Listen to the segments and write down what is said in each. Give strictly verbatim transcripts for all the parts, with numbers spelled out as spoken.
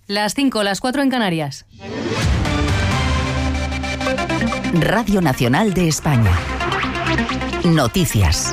Las cinco, las cuatro en Canarias. Radio Nacional de España. Noticias.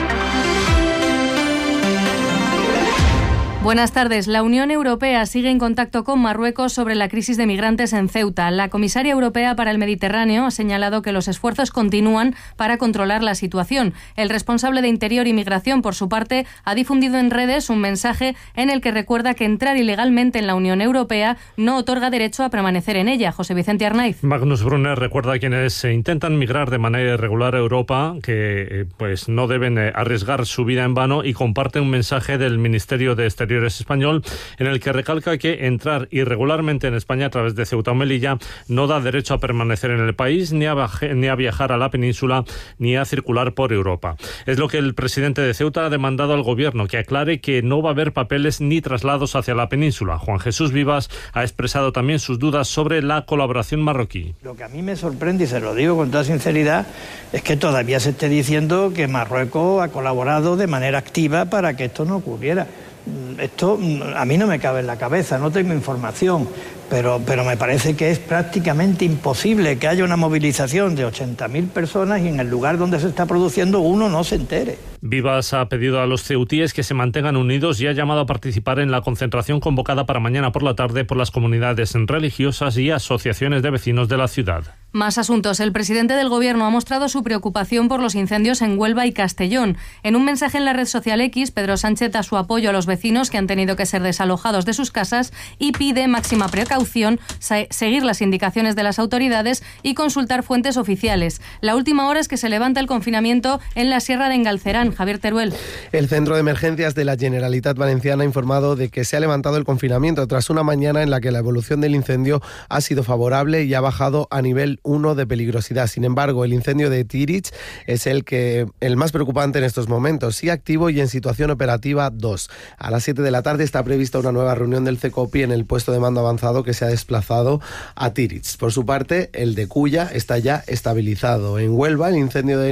Buenas tardes. La Unión Europea sigue en contacto con Marruecos sobre la crisis de migrantes en Ceuta. La comisaria europea para el Mediterráneo ha señalado que los esfuerzos continúan para controlar la situación. El responsable de Interior y Migración, por su parte, ha difundido en redes un mensaje en el que recuerda que entrar ilegalmente en la Unión Europea no otorga derecho a permanecer en ella. José Vicente Arnaiz. Magnus Brunner recuerda a quienes intentan migrar de manera irregular a Europa que pues no deben arriesgar su vida en vano, y comparte un mensaje del Ministerio de Exteriores español en el que recalca que entrar irregularmente en España a través de Ceuta o Melilla no da derecho a permanecer en el país, ni a, ni a viajar a la península, ni a circular por Europa. Es lo que el presidente de Ceuta ha demandado al gobierno, que aclare que no va a haber papeles ni traslados hacia la península. Juan Jesús Vivas ha expresado también sus dudas sobre la colaboración marroquí. Lo que a mí me sorprende, y se lo digo con toda sinceridad, es que todavía se esté diciendo que Marruecos ha colaborado de manera activa para que esto no ocurriera. Esto a mí no me cabe en la cabeza, no tengo información, pero, pero me parece que es prácticamente imposible que haya una movilización de ochenta mil personas y en el lugar donde se está produciendo uno no se entere. Vivas ha pedido a los ceutíes que se mantengan unidos y ha llamado a participar en la concentración convocada para mañana por la tarde por las comunidades religiosas y asociaciones de vecinos de la ciudad. Más asuntos. El presidente del Gobierno ha mostrado su preocupación por los incendios en Huelva y Castellón. En un mensaje en la red social X, Pedro Sánchez da su apoyo a los vecinos que han tenido que ser desalojados de sus casas y pide máxima precaución, seguir las indicaciones de las autoridades y consultar fuentes oficiales. La última hora es que se levanta el confinamiento en la Sierra de Engalcerán. Javier Teruel. El Centro de Emergencias de la Generalitat Valenciana ha informado de que se ha levantado el confinamiento tras una mañana en la que la evolución del incendio ha sido favorable y ha bajado a nivel uno de peligrosidad. Sin embargo, el incendio de Tirich es el que el más preocupante en estos momentos, sí activo y en situación operativa dos. A las siete de la tarde está prevista una nueva reunión del CECOPI en el puesto de mando avanzado que se ha desplazado a Tirich. Por su parte, el de Cuya está ya estabilizado. En Huelva, el incendio de